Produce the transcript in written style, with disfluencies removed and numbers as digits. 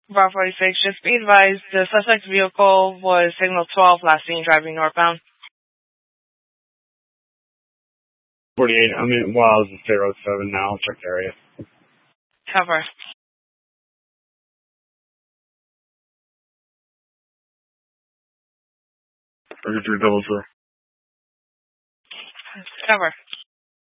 Bar 46, just be advised, the suspect's vehicle was signal 12, last seen driving northbound. 48, I'm in Wiles and State Road 7 now. I'll check the area. Cover. 33 double zero. Cover.